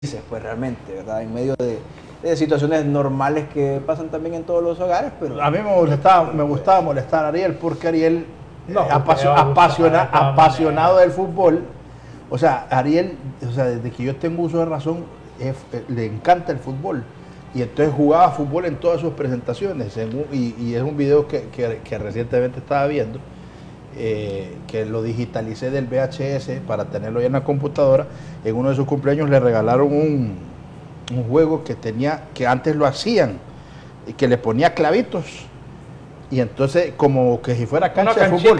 pues realmente, ¿verdad? En medio de situaciones normales que pasan también en todos los hogares, pero... A mí me gustaba molestar a Ariel porque Ariel, No, apasionado del fútbol, o sea, Ariel, o sea, desde que yo tengo uso de razón, le encanta el fútbol. Y entonces jugaba fútbol en todas sus presentaciones. Y es un video que recientemente estaba viendo, que lo digitalicé del VHS para tenerlo ya en la computadora. En uno de sus cumpleaños le regalaron un juego que antes lo hacían, y que le ponía clavitos. Y entonces, como que si fuera cancha de fútbol.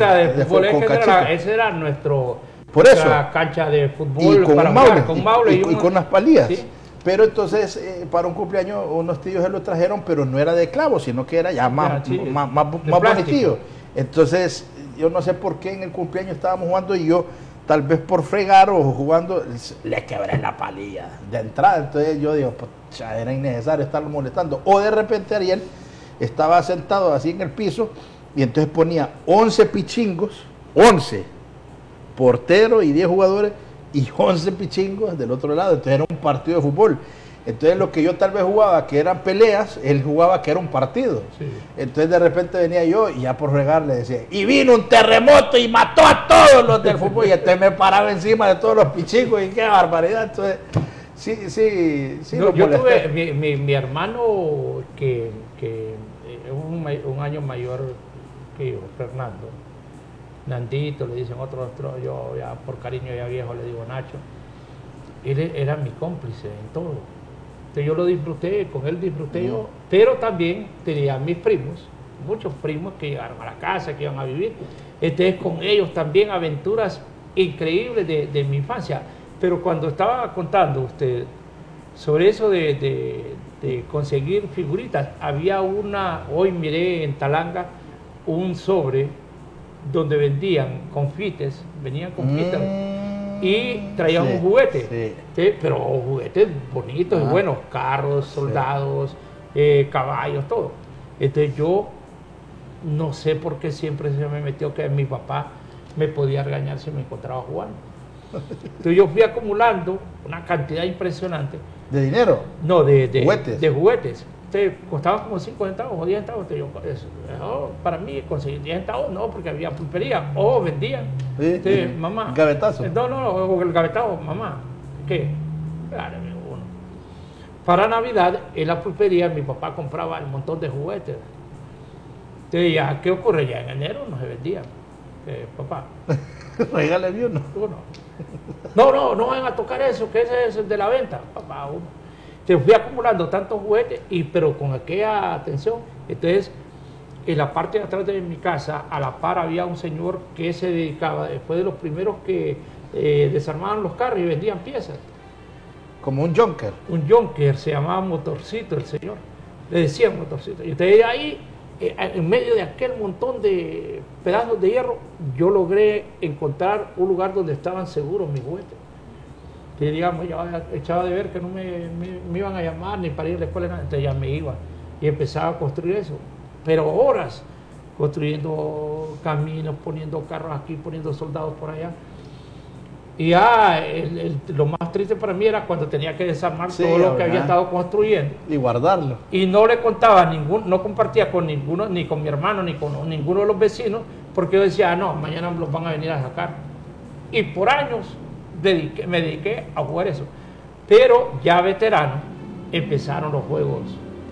Ese era nuestro... Por eso. Cancha de fútbol y con para un maule, con maule y con unas palillas. ¿Sí? Pero entonces, para un cumpleaños, unos tíos se lo trajeron, pero no era de clavo, sino que era ya más bonitillo. Entonces, yo no sé por qué en el cumpleaños estábamos jugando y yo, tal vez por fregar o jugando, le quebré la palilla de entrada. Entonces yo digo, pues ya era innecesario estarlo molestando. O de repente Ariel estaba sentado así en el piso y entonces ponía 11 pichingos, 11, portero y 10 jugadores, y 11 pichingos del otro lado. Entonces era un partido de fútbol. Entonces lo que yo tal vez jugaba que eran peleas, él jugaba que era un partido. Sí. Entonces de repente venía yo y ya por regar le decía, y vino un terremoto y mató a todos los del fútbol, y entonces me paraba encima de todos los pichingos y qué barbaridad. Entonces sí no, yo tuve mi hermano que es un año mayor que yo, Fernando, Nandito, le dicen otros, yo ya por cariño ya viejo le digo Nacho. Él era mi cómplice en todo. Entonces yo lo disfruté, con él disfruté yo, pero también tenía mis primos, muchos primos que llegaron a la casa, que iban a vivir. Entonces con ellos también aventuras increíbles de mi infancia. Pero cuando estaba contando usted sobre eso de conseguir figuritas, había hoy miré en Talanga un sobre donde vendían confites, venían confites y traían un juguete, pero juguetes bonitos y buenos, carros, soldados, caballos, todo. Entonces yo no sé por qué siempre se me metió que mi papá me podía regañar si me encontraba jugando. Entonces yo fui acumulando una cantidad impresionante. ¿De dinero? No, de juguetes. Costaban como 5 centavos o 10 centavos. Para mí conseguir 10 centavos no, porque había pulpería o vendían. Sí, mamá. ¿Gavetazo? No, el gavetazo, mamá. ¿Qué? Claro, uno. Para Navidad, en la pulpería, mi papá compraba un montón de juguetes. Entonces, ya, ¿qué ocurre? Ya en enero no se vendían. Papá. Regáleme uno. No vayan a tocar eso, que ese es el de la venta. Papá, uno. Te fui acumulando tantos juguetes, pero con aquella atención. Entonces, en la parte de atrás de mi casa, a la par había un señor que se dedicaba, fue de los primeros que desarmaban los carros y vendían piezas. Como un junker. Un junker, se llamaba Motorcito el señor. Le decían Motorcito. Y entonces ahí, en medio de aquel montón de pedazos de hierro, yo logré encontrar un lugar donde estaban seguros mis juguetes. Que digamos, ya echaba de ver que no me iban a llamar ni para ir a la escuela, nada. Entonces ya me iba y empezaba a construir eso. Pero horas construyendo caminos, poniendo carros aquí, poniendo soldados por allá. Y ya lo más triste para mí era cuando tenía que desarmar todo lo que había estado construyendo. Y guardarlo. Y no le contaba no compartía con ninguno, ni con mi hermano, ni con ninguno de los vecinos, porque yo decía, no, mañana los van a venir a sacar. Y por años me dediqué a jugar eso. Pero ya veterano, empezaron los juegos.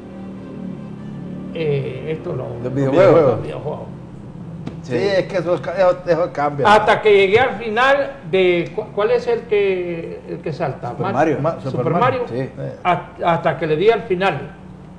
Los videojuegos. Sí, es que eso cambia. Hasta que llegué al final de... ¿Cuál es el que salta? Super Mario. Sí. Hasta que le di al final.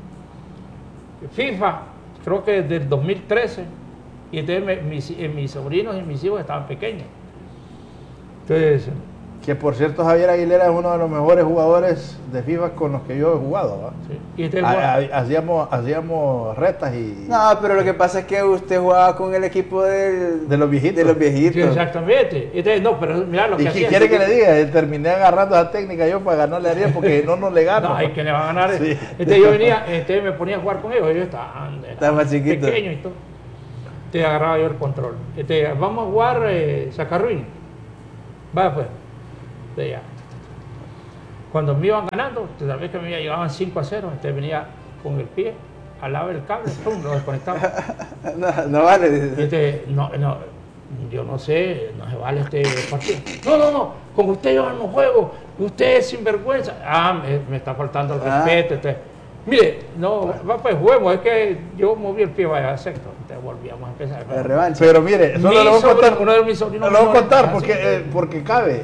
FIFA, creo que desde el 2013. Y entonces mis sobrinos y mis hijos estaban pequeños. Entonces... Que por cierto, Javier Aguilera es uno de los mejores jugadores de FIFA con los que yo he jugado. Sí. ¿Y hacíamos retas y... No, pero lo que pasa es que usted jugaba con el equipo de los viejitos. De los viejitos. Sí, exactamente. Entonces, no, pero mira lo que hacía. ¿Y quiere que le diga? Terminé agarrando esa técnica yo para ganarle a Ariel porque no le gano. No, hay que le va a ganar. Sí. Entonces yo venía, me ponía a jugar con ellos. Ellos estaban más chiquitos. Pequeños y todo. Entonces agarraba yo el control. Entonces, vamos a jugar sacarruin. Vaya pues. De allá. Cuando me iban ganando, tal vez que me llegaban 5-0, entonces venía con el pie al lado del cable, ¡pum!, lo desconectaba. No vale. Dice, no, yo no sé, no se vale este partido. No, con usted yo no juego, usted es sinvergüenza. Me está faltando el respeto. Mire, no, pues juguemos, es que yo moví el pie, vaya, sexto. Entonces volvíamos a empezar. La revancha. Pero mire, eso no lo voy a contar. Uno de mis sobrinos. No lo voy a contar porque cabe.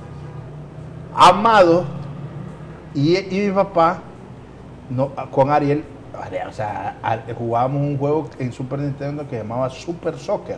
Amado y mi papá con Ariel, o sea, jugábamos un juego en Super Nintendo que se llamaba Super Soccer,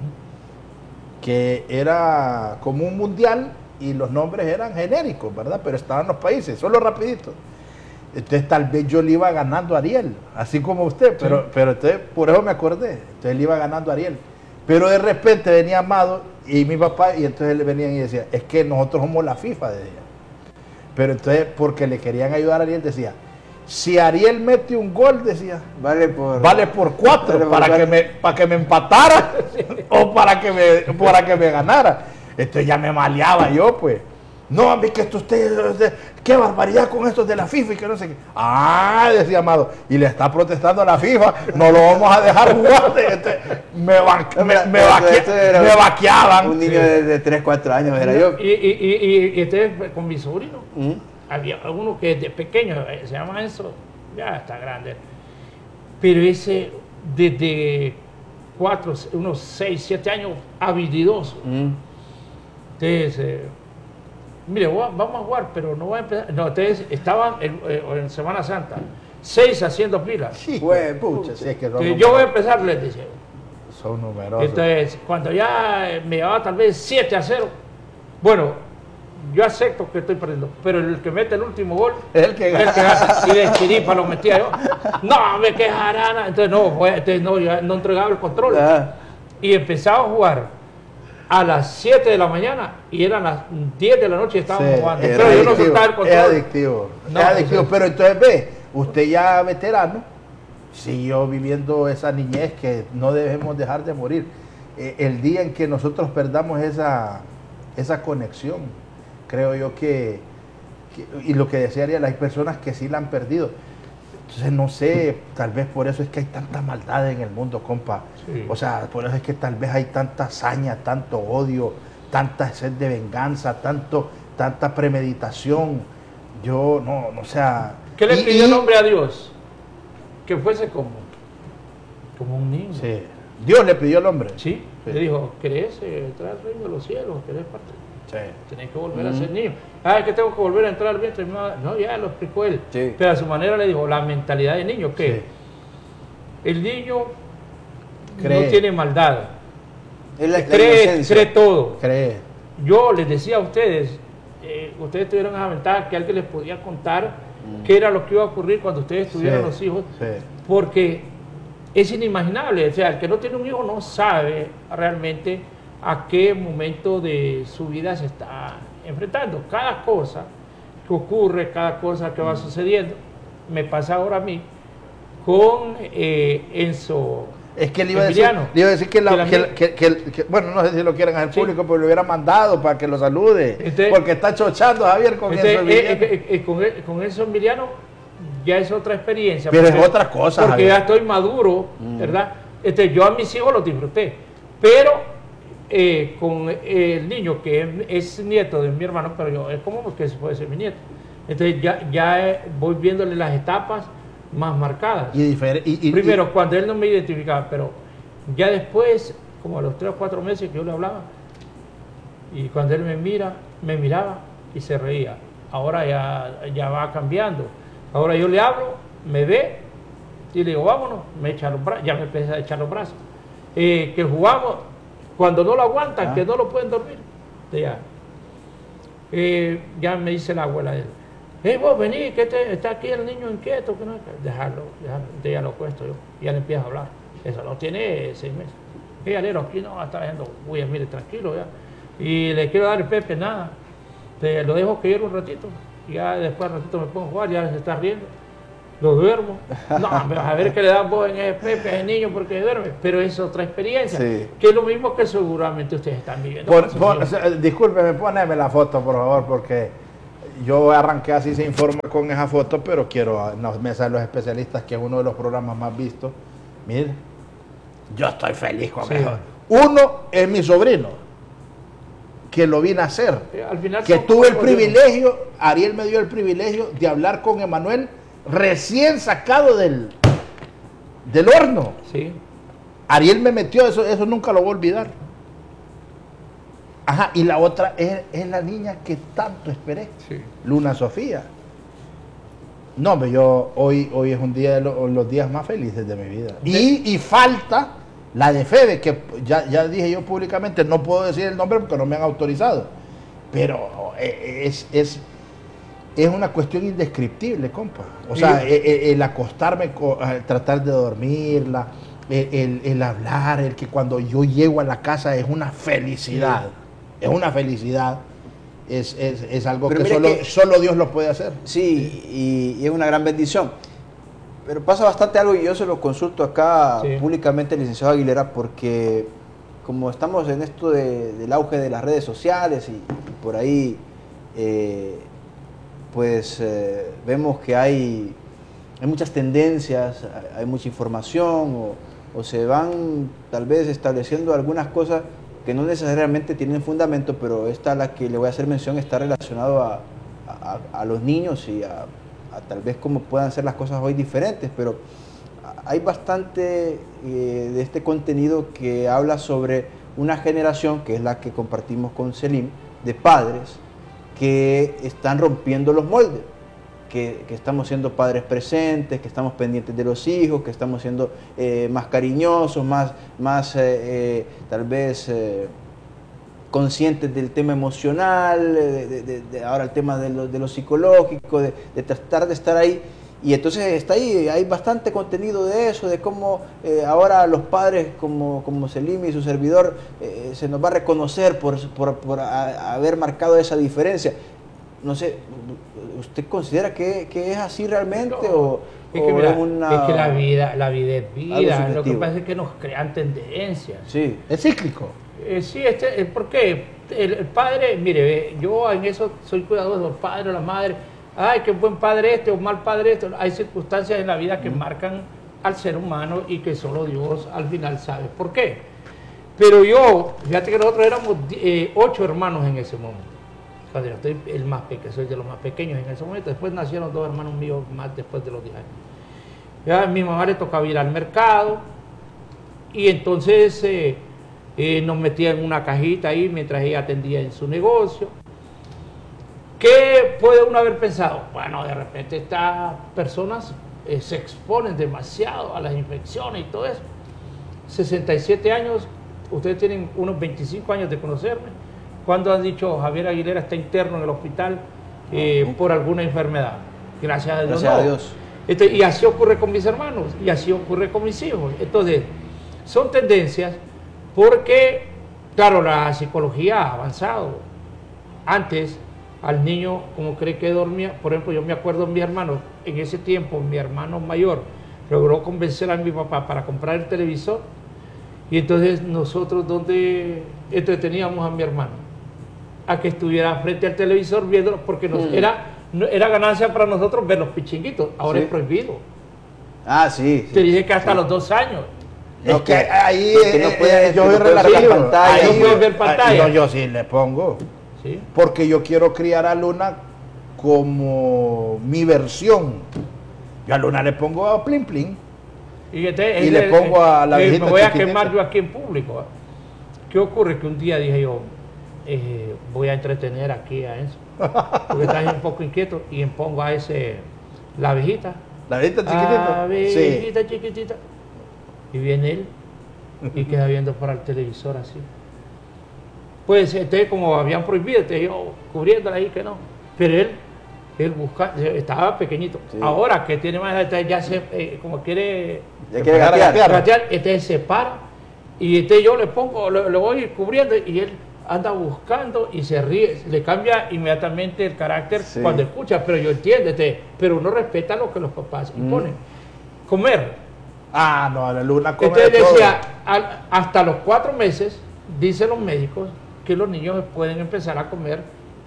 que era como un mundial y los nombres eran genéricos, ¿verdad? Pero estaban los países, solo rapidito. Entonces tal vez yo le iba ganando a Ariel, así como usted, pero entonces por eso me acordé, entonces le iba ganando a Ariel. Pero de repente venía Amado y mi papá, y entonces le venían y decía, es que nosotros somos la FIFA, decía. Pero entonces, porque le querían ayudar a Ariel, decía, si Ariel mete un gol, decía, vale por 4, para que me empatara o para que me ganara. Entonces ya me maleaba yo, pues. No, a mí que esto usted, qué barbaridad con estos de la FIFA y que no sé qué. Decía Amado, y le está protestando a la FIFA, no lo vamos a dejar jugar. Me vaqueaban. Un niño de 3, 4 años era yo. Y entonces con mi sobrino, había uno que de pequeño, se llama Enzo, ya está grande, pero ese desde unos 6, 7 años, habilidoso. Entonces, mire, vamos a jugar, pero no va a empezar. No, ustedes estaban en Semana Santa, 6 haciendo pilas. Sí, pucha, sí, es que yo voy a empezar, les decía. Son numerosos. Entonces, cuando ya me llevaba tal vez 7-0, bueno, yo acepto que estoy perdiendo, pero el que mete el último gol es el que gana. Y de chiripa lo metía yo. No, me quejarán. Entonces ya no entregaba el control. Y empezaba a jugar a las 7 de la mañana y eran las 10 de la noche y estábamos jugando. Pero yo no soltaba el control. Es adictivo. Pero entonces ve, usted ya veterano, siguió viviendo esa niñez que no debemos dejar de morir. El día en que nosotros perdamos esa conexión, creo yo y lo que decía Ariel, hay personas que sí la han perdido. Entonces no sé, tal vez por eso es que hay tanta maldad en el mundo, compa. Sí. O sea, por eso es que tal vez hay tanta hazaña, tanto odio, tanta sed de venganza, tanta premeditación. Yo no, o sea... ¿Qué le pidió el hombre a Dios? Que fuese como un niño. Sí. Dios le pidió al hombre. Sí. Le dijo, ¿querés entrar al reino de los cielos? ¿Querés parte? Sí. Tenés que volver a ser niño. Es que tengo que volver a entrar al vientre. No, ya lo explicó él. Sí. Pero a su manera le dijo, la mentalidad de niño, que el niño no tiene maldad. Cree todo. Cree. Yo les decía a ustedes, ustedes tuvieron esa ventaja que alguien les podía contar qué era lo que iba a ocurrir cuando ustedes tuvieran los hijos. Sí. Porque es inimaginable. O sea, el que no tiene un hijo no sabe realmente a qué momento de su vida se está enfrentando. Cada cosa que ocurre, cada cosa que va sucediendo, me pasa ahora a mí con Enzo. Es que le iba a decir que bueno, no sé si lo quieren hacer público, pero lo hubiera mandado para que lo salude. Entonces, porque está chochando Javier con Enzo Emiliano. Con Enzo Emiliano ya es otra experiencia. Pero es otra cosa, porque Javier, ya estoy maduro, ¿verdad? Yo a mis hijos los disfruté, pero con el niño que es nieto de mi hermano, pero yo es como que puede ser mi nieto. Entonces ya voy viéndole las etapas más marcadas. Primero, cuando él no me identificaba, pero ya después, como a los 3 o 4 meses que yo le hablaba, y cuando él me miraba y se reía. Ahora ya va cambiando. Ahora yo le hablo, me ve y le digo, vámonos, me echa los brazos, ya me empieza a echar los brazos. Que jugamos. Cuando no lo aguantan, que no lo pueden dormir, ya me dice la abuela de él, vos vení, que está aquí el niño inquieto, que no, dejarlo, ya lo cuesto yo, ya le empieza a hablar. Eso no tiene 6 meses. Alero, aquí no, está diciendo, uy, mire, tranquilo ya. Y le quiero dar el Pepe, nada. Lo dejo que llore un ratito, y ya después al ratito me pongo a jugar, ya se está riendo. Lo duermo. No, a ver qué le dan vos en ese Pepe, a ese niño, porque duerme. Pero es otra experiencia, que es lo mismo que seguramente ustedes están viviendo. Discúlpeme, poneme la foto, por favor, porque yo arranqué así se informa con esa foto, pero quiero en la mesa de los especialistas, que es uno de los programas más vistos. Mire, yo estoy feliz con eso. Uno es mi sobrino, que lo vine a hacer, Al final que tuve el privilegio, Ariel me dio el privilegio de hablar con Emanuel recién sacado del horno. Sí. Ariel me metió, eso nunca lo voy a olvidar. Ajá, y la otra es la niña que tanto esperé, Sí. Luna Sofía. No, hombre, yo hoy es un día de los días más felices de mi vida. Y falta la de Febe, que ya dije yo públicamente, no puedo decir el nombre porque no me han autorizado. Pero es una cuestión indescriptible, compa. O sea, el acostarme, tratar de dormirla, el hablar, el que cuando yo llego a la casa es una felicidad. Sí. Es una felicidad. Es algo que solo Dios lo puede hacer. Sí, y es una gran bendición. Pero pasa bastante algo, y yo se lo consulto acá públicamente al licenciado Aguilera, porque como estamos en esto del auge de las redes sociales y por ahí vemos que hay muchas tendencias, hay mucha información, o se van tal vez estableciendo algunas cosas que no necesariamente tienen fundamento, pero esta a la que le voy a hacer mención está relacionado a los niños y a tal vez cómo puedan ser las cosas hoy diferentes, pero hay bastante de este contenido que habla sobre una generación, que es la que compartimos con Selim, de padres que están rompiendo los moldes, que estamos siendo padres presentes, que estamos pendientes de los hijos, que estamos siendo más cariñosos, más tal vez conscientes del tema emocional, ahora el tema de lo psicológico, de tratar de estar ahí. Y entonces está ahí, hay bastante contenido de eso, de cómo ahora los padres como Selim y su servidor se nos va a reconocer por haber marcado esa diferencia. No sé, ¿usted considera que es así realmente? Es que la vida es vida, lo que pasa es que nos crean tendencias. Sí, es cíclico. Sí, ¿por qué? El padre, mire, yo en eso soy cuidadoso, el padre o la madre, ay, qué buen padre o mal padre hay circunstancias en la vida que marcan al ser humano y que solo Dios al final sabe por qué. Pero fíjate que nosotros éramos 8 hermanos en ese momento. Cuando yo soy el más pequeño, soy de los más pequeños en ese momento. Después nacieron 2 hermanos míos más después de los 10 años. Ya a mi mamá le tocaba ir al mercado y entonces nos metía en una cajita ahí mientras ella atendía en su negocio. ¿Qué puede uno haber pensado? Bueno, de repente estas personas se exponen demasiado a las infecciones y todo eso. 67 años, ustedes tienen unos 25 años de conocerme. ¿Cuándo han dicho Javier Aguilera está interno en el hospital por alguna enfermedad? Gracias a Dios. Gracias a Dios. Y así ocurre con mis hermanos y así ocurre con mis hijos. Entonces, son tendencias porque, claro, la psicología ha avanzado. Antes, al niño, como cree que dormía, por ejemplo, yo me acuerdo de mi hermano, en ese tiempo, mi hermano mayor logró convencer a mi papá para comprar el televisor y entonces nosotros, ¿dónde entreteníamos a mi hermano? A que estuviera frente al televisor viéndolo, porque era ganancia para nosotros ver los pichinguitos. Ahora es prohibido. Ah, sí. Te dije que hasta los 2 años. No, es que ahí yo veo relativo. No puedes ver pantalla. No, yo sí le pongo. ¿Sí? Porque yo quiero criar a Luna como mi versión. Yo a Luna le pongo a Plin Plin. Y le pongo a la viejita. Me voy a quemar yo aquí en público. ¿Qué ocurre? Que un día dije yo, voy a entretener aquí a eso, porque está un poco inquieto, y pongo a la abejita. ¿La abejita chiquitita? Abejita chiquitita. Y viene él y queda viendo para el televisor así. Pues como habían prohibido, yo cubriéndola ahí que no. Pero él busca, estaba pequeñito. Sí. Ahora que tiene más edad, ya como quiere gatear, se para y yo le pongo, lo voy cubriendo y él anda buscando y se ríe, le cambia inmediatamente el carácter cuando escucha, pero yo entiendo, pero uno respeta lo que los papás imponen. Comer. Ah, no, la Luna come. Entonces decía, hasta los 4 meses, dicen los médicos, que los niños pueden empezar a comer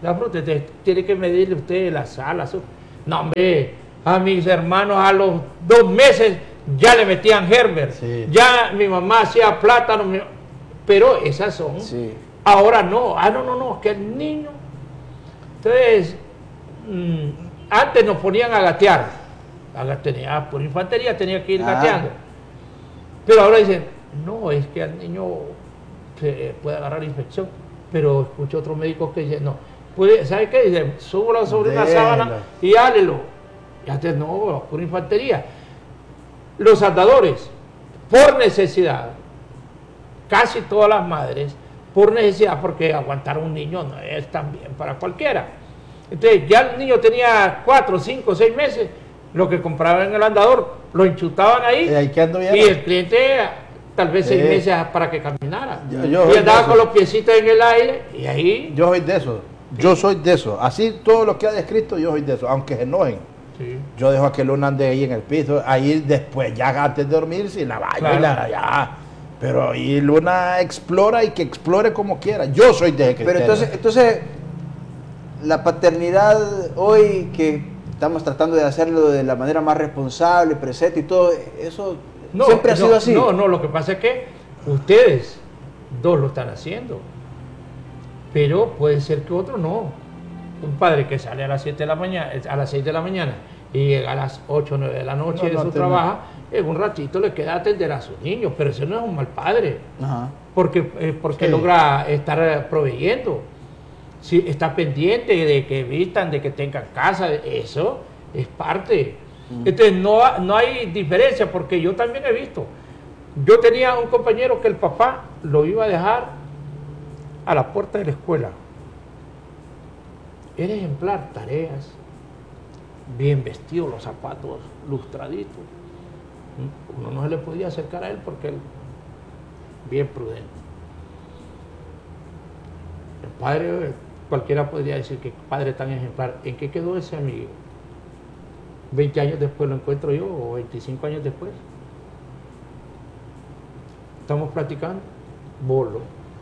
La fruta, tiene que medirle usted la sal, azúcar. No, hombre, a mis hermanos a los 2 meses ya le metían Gerber. Sí. Ya mi mamá hacía plátano, pero esas son. Sí. Ahora no. No, que el niño. Entonces, antes nos ponían a gatear. Por infantería tenía que ir gateando. Pero ahora dicen, no, es que al niño se puede agarrar infección. Pero escucho otro médico que dice, no. ¿Sabe qué? Dice, súbalo sobre una sábana y hálelo. Y antes no, por infantería. Los andadores, por necesidad, casi todas las madres, por necesidad, porque aguantar a un niño no es tan bien para cualquiera. Entonces, ya el niño tenía 4, 5, 6 meses, lo que compraban en el andador, lo enchutaban ahí, y el cliente tal vez 6 meses para que caminara. Y andaba con los piecitos en el aire, y ahí... Yo soy de eso, yo soy de eso. Así todo lo que ha descrito, yo soy de eso, aunque se enojen. Sí. Yo dejo a que Luna ande ahí en el piso, ahí después, ya antes de dormir, si la baño y ya. Pero ahí Luna explora y que explore como quiera. Yo soy de ese criterio. Pero entonces, la paternidad hoy, que estamos tratando de hacerlo de la manera más responsable, presente y todo, eso siempre ha sido así. No, lo que pasa es que ustedes 2 lo están haciendo, pero puede ser que otro no. Un padre que sale a las 7 de la mañana, a las 6 de la mañana y llega a las 8 o 9 de la noche de su trabajo, en un ratito le queda atender a sus niños, pero eso no es un mal padre. Ajá. Porque logra estar proveyendo. Si está pendiente de que vistan, de que tengan casa, eso es parte. Entonces no hay diferencia, porque yo también he visto. Yo tenía un compañero que el papá lo iba a dejar a la puerta de la escuela. Era ejemplar, tareas, bien vestido, los zapatos lustraditos. Uno no se le podía acercar a él porque él, bien prudente. El padre, cualquiera podría decir que padre tan ejemplar. ¿En qué quedó ese amigo? 20 años después lo encuentro yo, o 25 años después. Estamos platicando, bolo,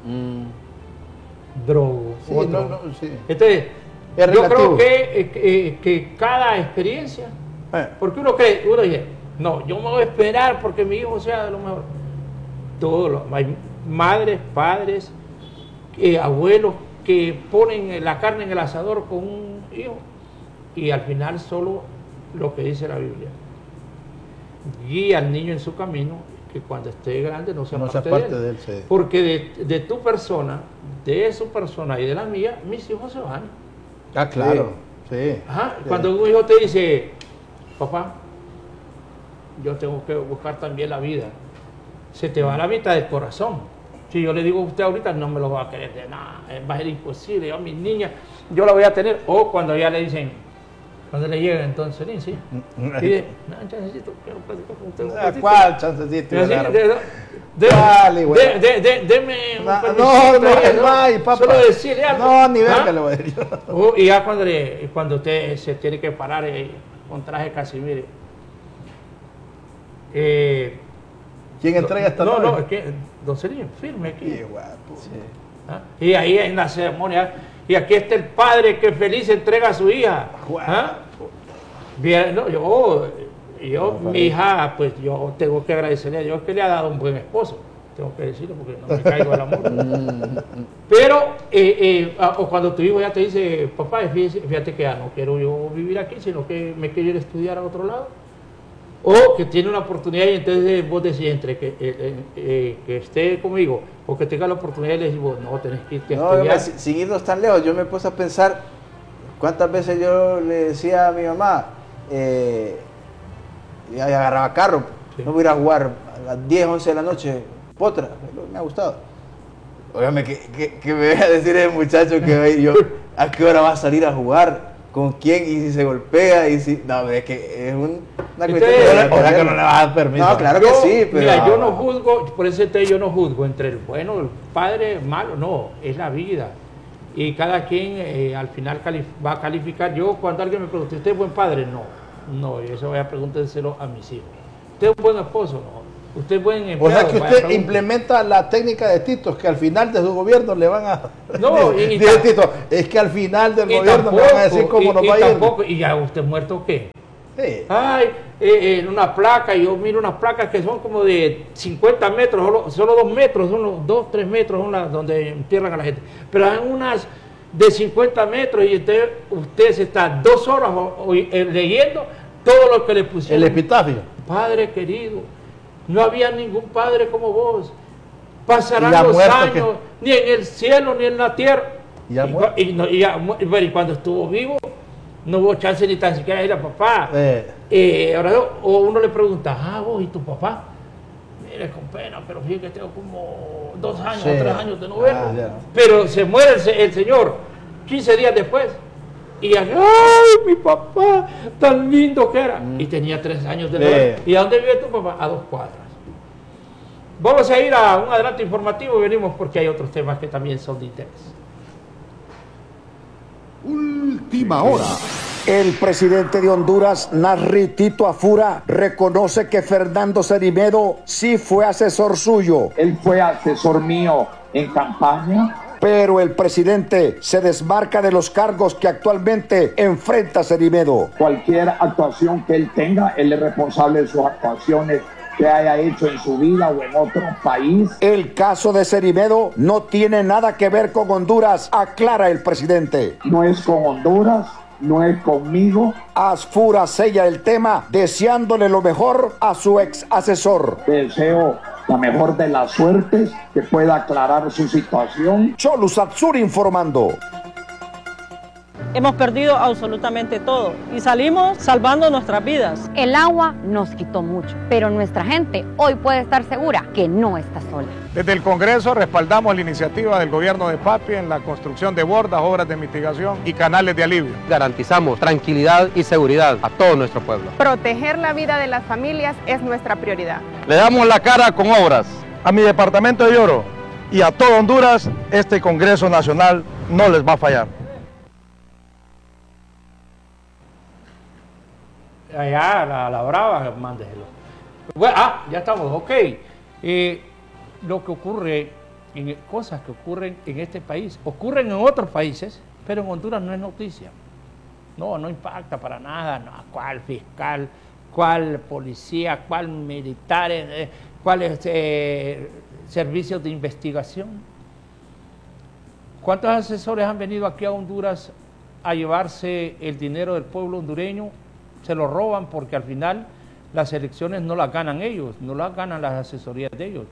drogo, sí, sí. Entonces, yo creo que cada experiencia, porque uno dice, no, yo me voy a esperar porque mi hijo sea de lo mejor. Hay madres, padres, abuelos que ponen la carne en el asador con un hijo y al final solo lo que dice la Biblia. Guía al niño en su camino, que cuando esté grande no sea parte de él. Sí. Porque de tu persona, de su persona y de la mía, mis hijos se van. Ah, claro, sí. Ajá. Cuando un hijo te dice, papá, yo tengo que buscar también la vida, se te va la mitad del corazón. Si yo le digo a usted ahorita, no me lo va a querer de nada, va a ser imposible, yo a mis niñas, yo la voy a tener. O cuando ya le dicen, cuando le llega entonces, sí, pide, no, chancecito, quiero platicar con usted. ¿Cuál chancecito? Deme un papá. Solo decirle algo. No, ni ver que le voy a decir yo. Y ya cuando usted se tiene que parar con traje Casimiro. ¿Quién entrega esta noche? No, es que don Celín, firme aquí. Qué guapo. Sí. Y ahí en la ceremonia, y aquí está el padre que feliz entrega a su hija. Bien, no, yo mi hija, pues yo tengo que agradecerle a Dios que le ha dado un buen esposo. Tengo que decirlo porque no me caigo al amor. Pero, o cuando tu hijo ya te dice, papá, fíjate que ya no quiero yo vivir aquí, sino que me quiero ir a estudiar a otro lado. O que tiene una oportunidad y entonces vos decís entre que esté conmigo o que tenga la oportunidad y le decís, vos no, tenés que irte a estudiar. Sin irnos tan lejos, yo me puse a pensar cuántas veces yo le decía a mi mamá, y agarraba carro, sí. No voy a ir a jugar a las 10, 11 de la noche, potra, me ha gustado. Óigame, ¿qué me voy a decir el muchacho que yo, a qué hora va a salir a jugar? ¿Con quién? Y si se golpea, y si... No, es que es una cuestión que no le vas a dar permiso. No, claro que sí, pero... Mira, yo no juzgo, por eso yo no juzgo entre el bueno, el padre, malo, no, es la vida. Y cada quien al final va a calificar. Yo, cuando alguien me pregunta, ¿usted es buen padre? No, eso voy a preguntárselo a mis hijos. ¿Usted es un buen esposo? No. Usted es buen O empleado. sea que usted implementa la técnica de Tito, que al final de su gobierno le van a... No, dice Tito, es que al final del gobierno me van a decir cómo nos va a ir. ¿Y ya usted muerto qué? Sí. Ay, en una placa, yo miro unas placas que son como de 50 metros, solo 2 metros, son los 2, 3 metros donde entierran a la gente. Pero hay unas de 50 metros y usted se está 2 horas leyendo todo lo que le pusieron. El epitafio. Padre querido, no había ningún padre como vos. Pasarán los años, ni en el cielo ni en la tierra. Y cuando estuvo vivo, no hubo chance ni tan siquiera ir a papá. Ahora, o uno le pregunta, vos y tu papá. Mire, con pena, pero fíjate que tengo como 2 años o 3 años de no verlo. Pero se muere el señor 15 días después. Y ¡ay, mi papá! Tan lindo que era. Y tenía 3 años de no verlo. ¿Y a dónde vive tu papá? A 2 cuadras. Vamos a ir a un adelanto informativo y venimos porque hay otros temas que también son de interés. Última hora. El presidente de Honduras, Nasri Tito Afura, reconoce que Fernando Cerimedo sí fue asesor suyo. Él fue asesor mío en campaña. Pero el presidente se desmarca de los cargos que actualmente enfrenta Cerimedo. Cualquier actuación que él tenga, él es responsable de sus actuaciones que haya hecho en su vida o en otro país. El caso de Cerimedo no tiene nada que ver con Honduras, aclara el presidente. No es con Honduras, no es conmigo. Afura sella el tema deseándole lo mejor a su ex asesor. Deseo la mejor de las suertes, que pueda aclarar su situación. Cholu Satsuri informando. Hemos perdido absolutamente todo y salimos salvando nuestras vidas. El agua nos quitó mucho, pero nuestra gente hoy puede estar segura que no está sola. Desde el Congreso respaldamos la iniciativa del gobierno de Papi en la construcción de bordas, obras de mitigación y canales de alivio. Garantizamos tranquilidad y seguridad a todo nuestro pueblo. Proteger la vida de las familias es nuestra prioridad. Le damos la cara con obras. A mi departamento de Lloro y a todo Honduras, este Congreso Nacional no les va a fallar. Allá, la brava, mándeselo. Bueno, ya estamos, ok. Lo que ocurre, cosas que ocurren en este país, ocurren en otros países, pero en Honduras no es noticia. No impacta para nada. No, ¿cuál fiscal? ¿Cuál policía? ¿Cuál militar? ¿Cuáles servicios de investigación? ¿Cuántos asesores han venido aquí a Honduras a llevarse el dinero del pueblo hondureño? Se lo roban porque al final las elecciones no las ganan ellos, no las ganan las asesorías de ellos.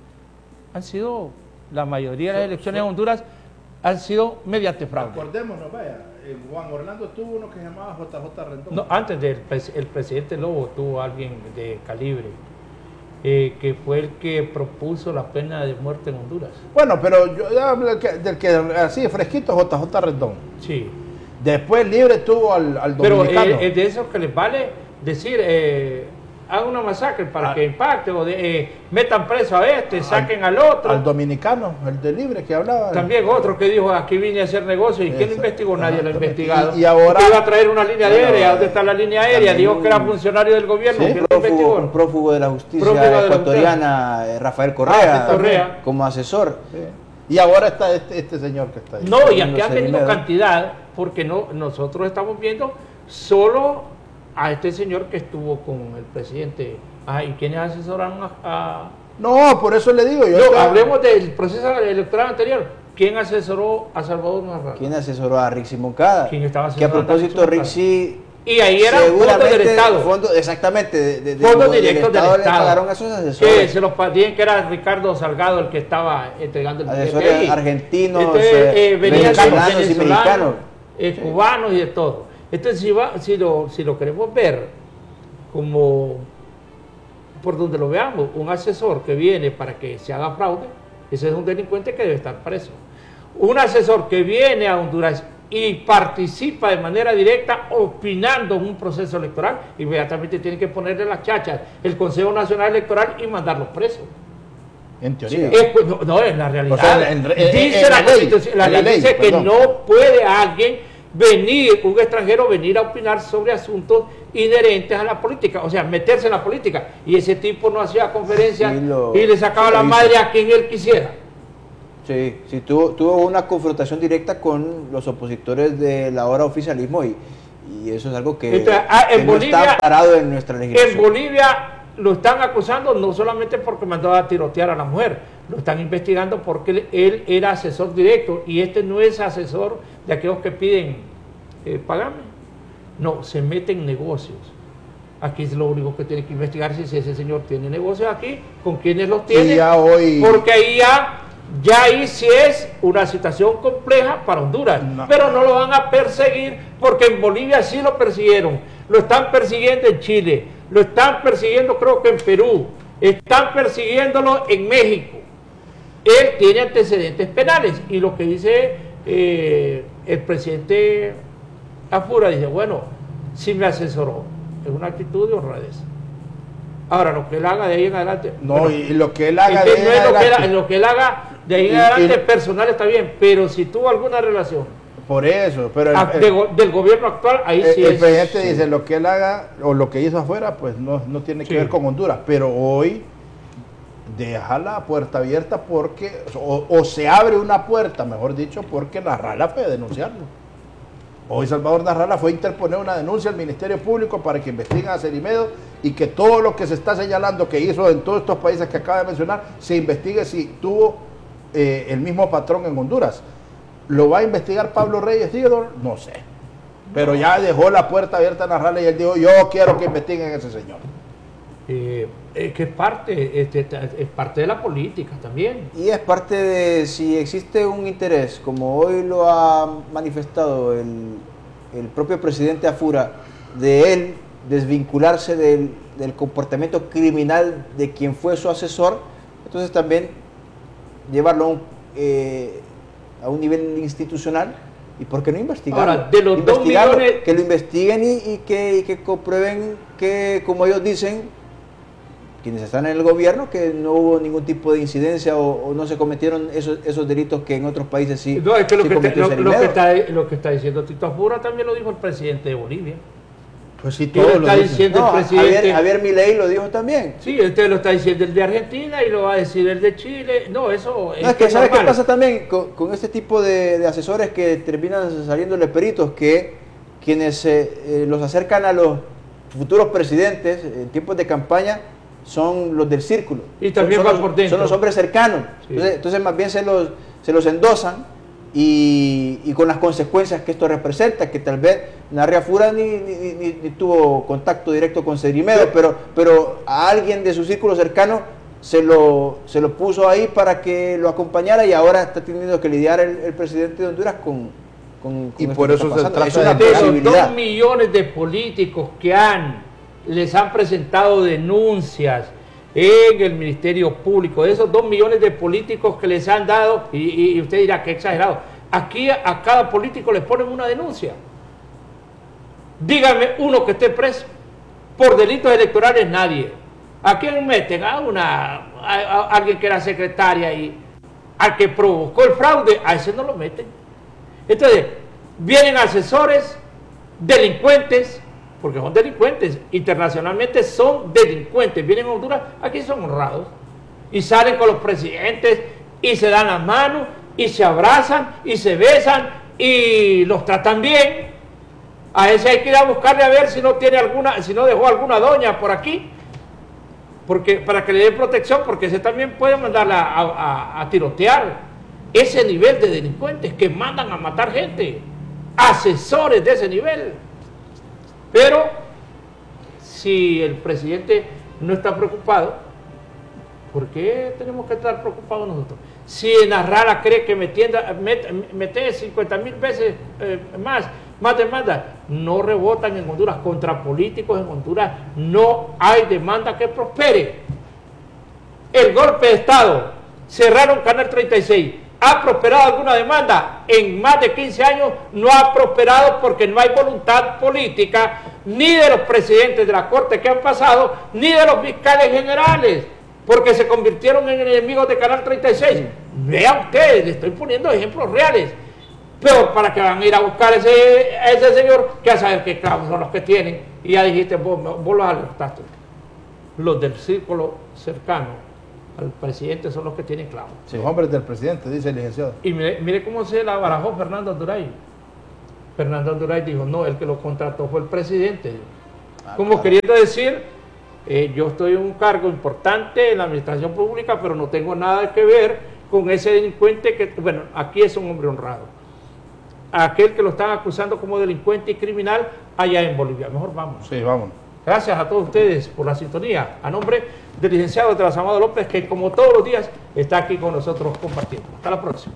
La mayoría de las elecciones en Honduras han sido mediante fraude. Acordémonos, vaya, Juan Orlando tuvo uno que se llamaba JJ Rendón. No, antes del el presidente Lobo tuvo alguien de calibre, que fue el que propuso la pena de muerte en Honduras. Bueno, pero yo hablo del que así fresquito, JJ Rendón. Sí. Después libre tuvo al dominicano. Pero es de esos que les vale decir, hagan una masacre para que impacte, o metan preso a saquen al otro. Al dominicano, el de libre que hablaba. También otro que dijo, aquí vine a hacer negocio, ¿y quién lo investigó? Nadie lo ha investigado. Y ahora iba a traer una línea aérea, ¿dónde está la línea aérea? Dijo que era funcionario del gobierno. ¿Sí? Un prófugo de la justicia ecuatoriana, Rafael Correa, como asesor. Sí. Y ahora está este señor que está ahí. No, y aquí han venido cantidad, porque nosotros estamos viendo solo a este señor que estuvo con el presidente. ¿Y quiénes asesoraron a...? No, por eso le digo. Hablemos del proceso electoral anterior. ¿Quién asesoró a Salvador Marrano? ¿Quién asesoró a Rixi Moncada? ¿Quién estaba asesorando? Que a propósito Rixi... Y ahí era fondos del Estado. Exactamente. Fondos directos del Estado. Le pagaron a sus asesores. Que se los pagaron, que era Ricardo Salgado el que estaba entregando el asesores argentinos, venezolanos y mexicanos. Cubanos y de todo. Entonces, si lo queremos ver como por donde lo veamos, un asesor que viene para que se haga fraude, ese es un delincuente que debe estar preso. Un asesor que viene a Honduras y participa de manera directa opinando en un proceso electoral, inmediatamente tiene que ponerle las chachas el Consejo Nacional Electoral y mandarlos presos. En teoría. No, es la realidad. O sea, dice la Constitución, la ley dice que no puede alguien un extranjero venir a opinar sobre asuntos inherentes a la política, o sea, meterse en la política. Y ese tipo no hacía conferencias y le sacaba la madre a quien él quisiera. Sí, tuvo una confrontación directa con los opositores del ahora oficialismo y eso es algo que, entonces, que Bolivia, no está parado en nuestra legislación. En Bolivia lo están acusando no solamente porque mandó a tirotear a la mujer, lo están investigando porque él era asesor directo y este no es asesor de aquellos que piden pagarme. No, se mete en negocios. Aquí es lo único que tiene que investigar si ese señor tiene negocios aquí, con quienes los tiene, porque ahí ya ahí sí es una situación compleja para Honduras, pero no lo van a perseguir porque en Bolivia sí lo persiguieron, lo están persiguiendo en Chile, lo están persiguiendo creo que en Perú, están persiguiéndolo en México. Él tiene antecedentes penales y lo que dice el presidente Afura, dice, bueno, si me asesoró, es una actitud de honradez. Ahora, lo que él haga de ahí en adelante... No, bueno, y lo que él haga de ahí en adelante... Lo que él haga de ahí en adelante personal está bien, pero si tuvo alguna relación... Por eso, pero... del gobierno actual, ahí sí el presidente dice, lo que él haga o lo que hizo afuera, pues no tiene que ver con Honduras, pero hoy deja la puerta abierta porque... O se abre una puerta, mejor dicho, porque Nasralla fue a denunciarlo. Hoy Salvador Nasralla fue a interponer una denuncia al Ministerio Público para que investiguen a Cerimedo y que todo lo que se está señalando que hizo en todos estos países que acaba de mencionar, se investigue si tuvo el mismo patrón en Honduras. ¿Lo va a investigar Pablo Reyes Díaz? No sé. Pero ya dejó la puerta abierta a Nasralla y él dijo, yo quiero que investiguen a ese señor. Que es parte de la política también. Y es parte de, si existe un interés, como hoy lo ha manifestado el propio presidente Afura, de él desvincularse del comportamiento criminal de quien fue su asesor, entonces también llevarlo a un nivel institucional. ¿Y por qué no investigarlo? Ahora, de los 2 millones... Que lo investiguen y que comprueben que, como ellos dicen, quienes están en el gobierno, que no hubo ningún tipo de incidencia o no se cometieron esos delitos que en otros países sí. No, es que lo que está diciendo Tito Afura también lo dijo el presidente de Bolivia. Pues sí, todo lo está diciendo el presidente. Javier Milei lo dijo también. Sí, este lo está diciendo el de Argentina y lo va a decir el de Chile. No, eso es que ¿sabes qué pasa también con este tipo de asesores que terminan saliéndole peritos? Que quienes los acercan a los futuros presidentes en tiempos de campaña son los del círculo. Y también van por dentro. Son los hombres cercanos. Sí. Entonces más bien se los endosan y con las consecuencias que esto representa, que tal vez Narri Afura ni tuvo contacto directo con Cerimedo, pero a alguien de su círculo cercano se lo puso ahí para que lo acompañara y ahora está teniendo que lidiar el presidente de Honduras con y por eso se trata de los 2 millones de políticos que les han presentado denuncias en el Ministerio Público, de esos 2 millones de políticos que les han dado, y usted dirá que exagerado, aquí a cada político le ponen una denuncia. Dígame uno que esté preso por delitos electorales, nadie. ¿A quién meten? A alguien que era secretaria y al que provocó el fraude, a ese no lo meten. Entonces, vienen asesores, delincuentes, porque son delincuentes, internacionalmente son delincuentes, vienen a Honduras, aquí son honrados, y salen con los presidentes, y se dan las manos, y se abrazan, y se besan, y los tratan bien. A ese hay que ir a buscarle a ver si no dejó alguna doña por aquí, porque para que le den protección, porque ese también puede mandarla a tirotear. Ese nivel de delincuentes que mandan a matar gente, asesores de ese nivel. Pero si el presidente no está preocupado, ¿por qué tenemos que estar preocupados nosotros? Si Nasralla cree que mete 50,000 veces más demandas, no rebotan en Honduras contra políticos en Honduras, no hay demanda que prospere. El golpe de Estado, cerraron Canal 36, ¿ha prosperado alguna demanda? En más de 15 años no ha prosperado porque no hay voluntad política ni de los presidentes de la Corte que han pasado, ni de los fiscales generales, porque se convirtieron en enemigos de Canal 36. Vean ustedes, le estoy poniendo ejemplos reales. Peor para que van a ir a buscar a ese señor, que a saber qué clavos son los que tienen. Y ya dijiste, vos los alertaste. Los del círculo cercano al presidente son los que tienen clavos. Sí, los hombres del presidente, dice el licenciado. Y mire cómo se la barajó Fernando Anduray. Fernando Anduray dijo, no, el que lo contrató fue el presidente. Como claro, queriendo decir, yo estoy en un cargo importante en la administración pública, pero no tengo nada que ver con ese delincuente que, bueno, aquí es un hombre honrado. Aquel que lo están acusando como delincuente y criminal allá en Bolivia. Mejor vamos. Sí, vamos. Gracias a todos ustedes por la sintonía. A nombre del licenciado Trasamado López, que como todos los días está aquí con nosotros compartiendo. Hasta la próxima.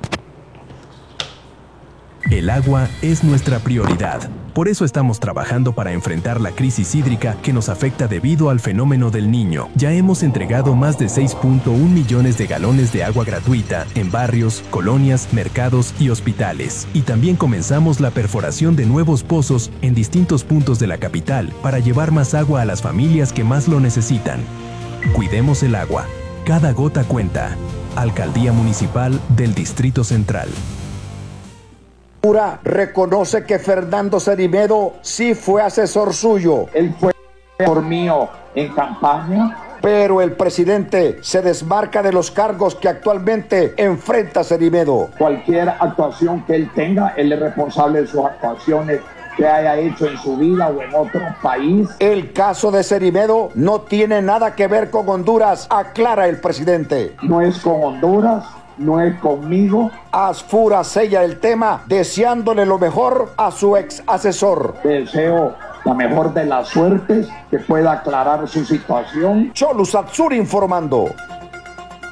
El agua es nuestra prioridad. Por eso estamos trabajando para enfrentar la crisis hídrica que nos afecta debido al fenómeno del Niño. Ya hemos entregado más de 6.1 millones de galones de agua gratuita en barrios, colonias, mercados y hospitales. Y también comenzamos la perforación de nuevos pozos en distintos puntos de la capital para llevar más agua a las familias que más lo necesitan. Cuidemos el agua. Cada gota cuenta. Alcaldía Municipal del Distrito Central. Reconoce que Fernando Cerimedo sí fue asesor suyo. Él fue asesor mío en campaña. Pero el presidente se desmarca de los cargos que actualmente enfrenta Cerimedo. Cualquier actuación que él tenga, él es responsable de sus actuaciones que haya hecho en su vida o en otro país. El caso de Cerimedo no tiene nada que ver con Honduras, aclara el presidente. No es con Honduras, no es conmigo. Asfura sella el tema deseándole lo mejor a su ex asesor. Deseo la mejor de las suertes, que pueda aclarar su situación. Cholu Satsuri informando.